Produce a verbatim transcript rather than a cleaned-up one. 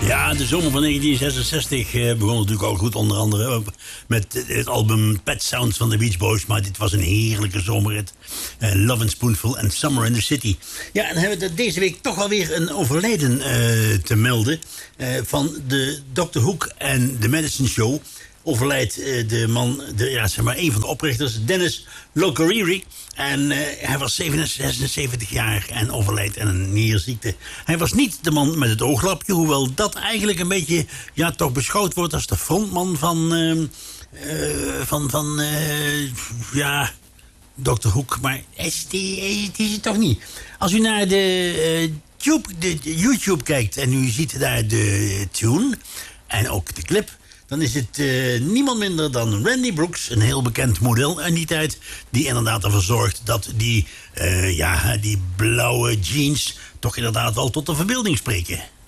Ja, de zomer van negentien zesenzestig uh, begon natuurlijk al goed, onder andere met het album Pet Sounds van de Beach Boys. Maar dit was een heerlijke zomerrit. Uh, Love and Spoonful en Summer in the City. Ja, en hebben we deze week toch alweer een overlijden uh, te melden. Uh, van de doctor Hook en The Medicine Show. Overlijdt uh, de man, de, ja, zeg maar, een van de oprichters, Dennis Locoriri. En uh, hij was zevenenzeventig jaar en overlijdt aan een nierziekte. Hij was niet de man met het ooglapje, hoewel dat eigenlijk een beetje, ja, toch beschouwd wordt als de frontman van, uh, uh, van, van uh, ja, dokter Hook. Maar is die, is die het toch niet? Als u naar de, uh, tube, de, de YouTube kijkt en u ziet daar de tune en ook de clip, dan is het uh, niemand minder dan Randy Brooks, een heel bekend model in die tijd, die inderdaad ervoor zorgt dat die, uh, ja, die blauwe jeans toch inderdaad wel tot de verbeelding spreken.